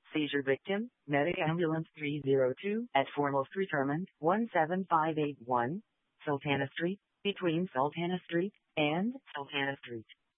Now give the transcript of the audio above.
Seizure victim, medic ambulance 302 at foremost retirement 17581, Sultana Street, between Sultana Street and Sultana Street.